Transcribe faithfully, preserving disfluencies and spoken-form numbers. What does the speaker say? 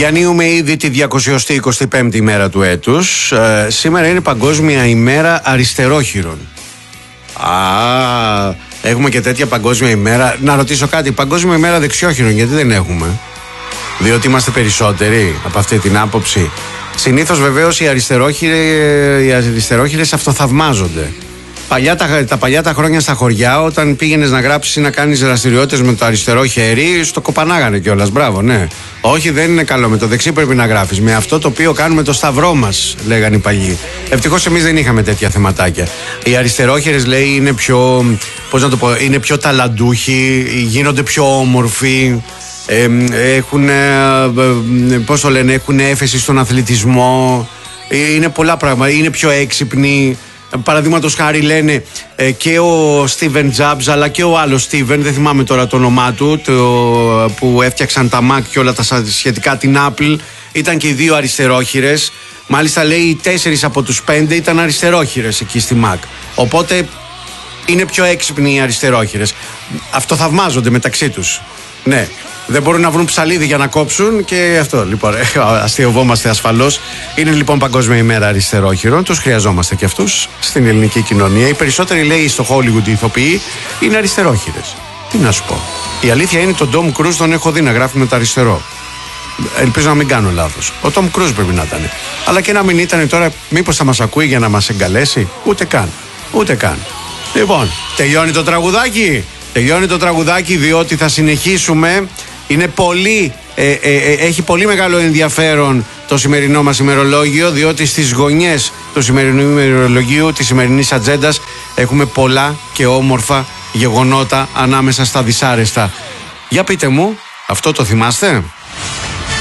Διανύουμε ήδη τη διακοσιοστή εικοστή πέμπτη ημέρα του έτους. Ε, σήμερα είναι Παγκόσμια ημέρα αριστερόχειρων. Α, έχουμε και τέτοια παγκόσμια ημέρα. Να ρωτήσω κάτι, Παγκόσμια ημέρα δεξιόχειρων γιατί δεν έχουμε? Διότι είμαστε περισσότεροι από αυτή την άποψη. Συνήθως βεβαίως οι αριστερόχειρες αυτοθαυμάζονται. Παλιά, τα, τα παλιά τα χρόνια στα χωριά, όταν πήγαινες να γράψεις ή να κάνεις δραστηριότητες με το αριστερό χέρι, στο κοπανάγανε κιόλας. Μπράβο, ναι. Όχι, δεν είναι καλό. Με το δεξί πρέπει να γράφεις. Με αυτό το οποίο κάνουμε το σταυρό μας, λέγανε οι παλιοί. Ευτυχώς εμείς δεν είχαμε τέτοια θεματάκια. Οι αριστερόχειρες, λέει, είναι πιο, πώς να το πω, είναι πιο ταλαντούχοι, γίνονται πιο όμορφοι. Ε, έχουν, ε, πώς το λένε, έχουν έφεση στον αθλητισμό. Είναι πολλά πράγματα. Είναι πιο έξυπνοι. Παραδείγματος χάρη λένε ε, και ο Στίβεν Τζαμπς αλλά και ο άλλος Στίβεν, δεν θυμάμαι τώρα το όνομά του, το, που έφτιαξαν τα Mac και όλα τα σχετικά, την Apple, ήταν και οι δύο αριστερόχειρες. Μάλιστα λέει οι τέσσερις από τους πέντε ήταν αριστερόχειρες εκεί στη Mac. Οπότε είναι πιο έξυπνοι οι αριστερόχειρες. Αυτοθαυμάζονται μεταξύ τους. Ναι. Δεν μπορούν να βρουν ψαλίδι για να κόψουν και αυτό. Λοιπόν, αστειευόμαστε ασφαλώς. Είναι λοιπόν Παγκόσμια ημέρα αριστερόχειρων. Τους χρειαζόμαστε και αυτούς στην ελληνική κοινωνία. Οι περισσότεροι, λέει, στο Hollywood οι ηθοποιοί είναι αριστερόχειρες. Τι να σου πω. Η αλήθεια είναι τον Tom Cruise τον έχω δει να γράφει με το αριστερό. Ελπίζω να μην κάνω λάθος. Ο Tom Cruise πρέπει να ήταν. Αλλά και να μην ήταν τώρα, μήπως θα μας ακούει για να μας εγκαλέσει? Ούτε καν. Ούτε καν. Λοιπόν, τελειώνει το τραγουδάκι. Τελειώνει το τραγουδάκι διότι θα συνεχίσουμε. Είναι πολύ, ε, ε, ε, έχει πολύ μεγάλο ενδιαφέρον το σημερινό μας ημερολόγιο, διότι στις γωνιές του σημερινού ημερολογίου, της σημερινής ατζέντας, έχουμε πολλά και όμορφα γεγονότα ανάμεσα στα δυσάρεστα. Για πείτε μου, αυτό το θυμάστε?